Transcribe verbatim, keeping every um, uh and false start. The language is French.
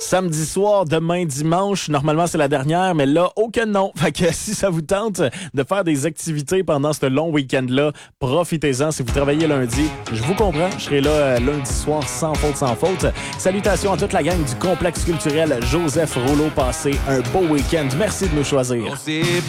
samedi soir, demain dimanche. Normalement, c'est la dernière, mais là, aucun nom. Fait que si ça vous tente de faire des activités pendant ce long week-end-là, profitez-en. Si vous travaillez lundi, je vous comprends. Je serai là euh, lundi soir sans faute, sans faute. Salutations à toute la gang du complexe culturel Joseph Rouleau. Passez un beau week-end. Merci de nous choisir.